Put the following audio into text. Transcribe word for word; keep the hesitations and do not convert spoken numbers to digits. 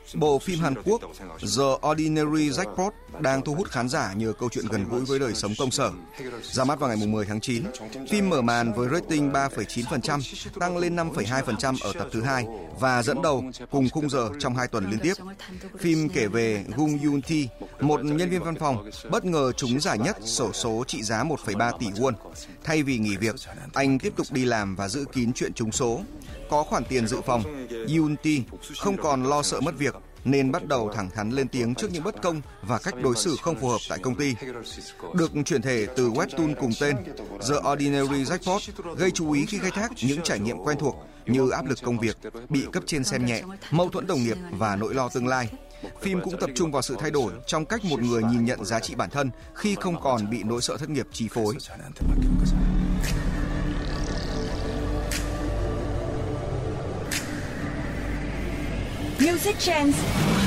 Bộ phim Hàn Quốc The Ordinary Jackpot đang thu hút khán giả nhờ câu chuyện gần gũi với đời sống công sở. Ra mắt vào ngày mười tháng chín, phim mở màn với rating ba phẩy chín phần trăm, tăng lên năm phẩy hai phần trăm ở tập thứ hai và dẫn đầu cùng khung giờ trong hai tuần liên tiếp. Phim kể về Gung Yoon Thi, một nhân viên văn phòng, bất ngờ trúng giải nhất xổ số trị giá một phẩy ba tỷ won. Thay vì nghỉ việc, anh tiếp tục đi làm và giữ kín chuyện trúng số. Có khoản tiền dự phòng, Yoon Thi không còn lo sợ mất việc nên bắt đầu thẳng thắn lên tiếng trước những bất công và cách đối xử không phù hợp tại công ty. Được chuyển thể từ webtoon cùng tên, The Ordinary Jackpot gây chú ý khi khai thác những trải nghiệm quen thuộc như áp lực công việc, bị cấp trên xem nhẹ, mâu thuẫn đồng nghiệp và nỗi lo tương lai. Phim cũng tập trung vào sự thay đổi trong cách một người nhìn nhận giá trị bản thân khi không còn bị nỗi sợ thất nghiệp chi phối. Music Trends